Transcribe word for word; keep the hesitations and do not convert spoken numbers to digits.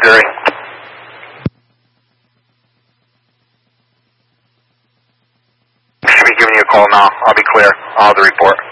Jerry. Should be giving you a call now. I'll be clear. I'll have the report.